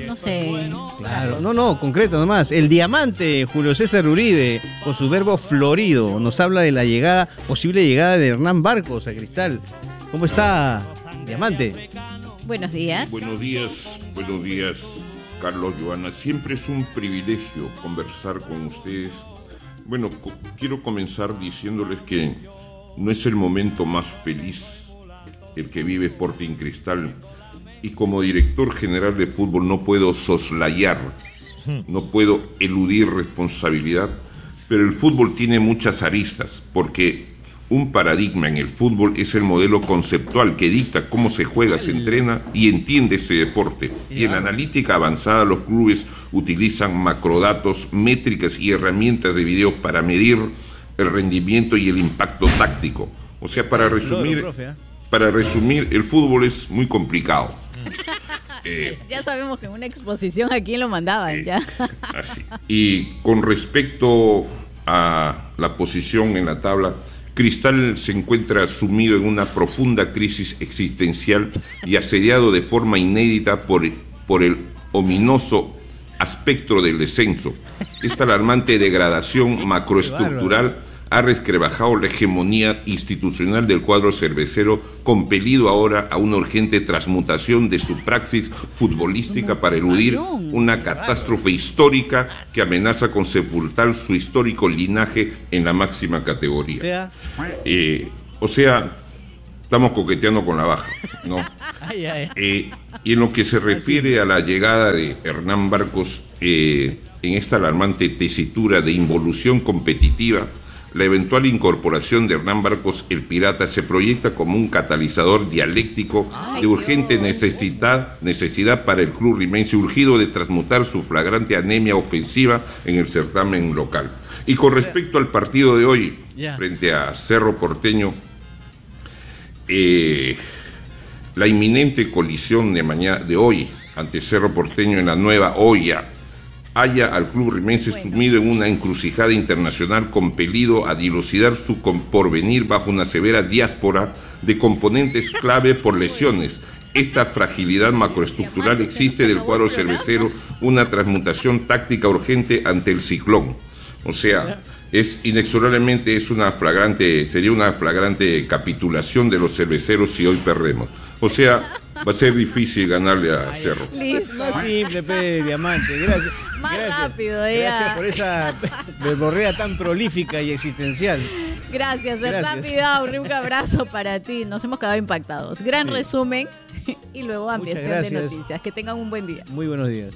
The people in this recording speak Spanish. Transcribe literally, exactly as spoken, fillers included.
no sé. Claro, no, no, concreto nomás. El diamante, Julio César Uribe, con su verbo florido, nos habla de la llegada, posible llegada de Hernán Barcos a Cristal. ¿Cómo está, diamante? Buenos días. Buenos días, buenos días, Carlos, Joana. Siempre es un privilegio conversar con ustedes. Bueno, co- quiero comenzar diciéndoles que no es el momento más feliz el que vive Sporting Cristal. Y como director general de fútbol no puedo soslayar, no puedo eludir responsabilidad, pero el fútbol tiene muchas aristas, porque un paradigma en el fútbol es el modelo conceptual que dicta cómo se juega, se entrena y entiende ese deporte. Y en la analítica avanzada los clubes utilizan macrodatos, métricas y herramientas de video para medir el rendimiento y el impacto táctico. O sea, para resumir, para resumir, el fútbol es muy complicado. Eh, ya sabemos que en una exposición a quién lo mandaban, eh, ya. Así. Y con respecto a la posición en la tabla, Cristal se encuentra sumido en una profunda crisis existencial y asediado de forma inédita por, por el ominoso aspecto del descenso. Esta alarmante degradación macroestructural ha resquebrajado la hegemonía institucional del cuadro cervecero, compelido ahora a una urgente transmutación de su praxis futbolística para eludir una catástrofe histórica que amenaza con sepultar su histórico linaje en la máxima categoría. Eh, o sea, estamos coqueteando con la baja, ¿no? Eh, y en lo que se refiere a la llegada de Hernán Barcos, eh, en esta alarmante tesitura de involución competitiva, la eventual incorporación de Hernán Barcos, el Pirata, se proyecta como un catalizador dialéctico de urgente necesidad, necesidad para el club rimense, urgido de transmutar su flagrante anemia ofensiva en el certamen local. Y con respecto al partido de hoy, frente a Cerro Porteño, eh, la inminente colisión de, mañana, de hoy ante Cerro Porteño en la nueva olla halla al club rimense sumido en una encrucijada internacional, compelido a dilucidar su porvenir bajo una severa diáspora de componentes clave por lesiones. Esta fragilidad macroestructural existe del cuadro cervecero, una transmutación táctica urgente ante el ciclón. O sea, es inexorablemente es una flagrante, sería una flagrante capitulación de los cerveceros si hoy perdemos. O sea, va a ser difícil ganarle a Cerro. Listo. Más simple, pe, diamante. Gracias. Más gracias, rápido, ya. Gracias por esa verborrea tan prolífica y existencial. Gracias, Gracias. Hernán Vidaurri, un abrazo para ti. Nos hemos quedado impactados. Gran Sí. resumen y luego ampliación de gracias. noticias. Que tengan un buen día. Muy buenos días.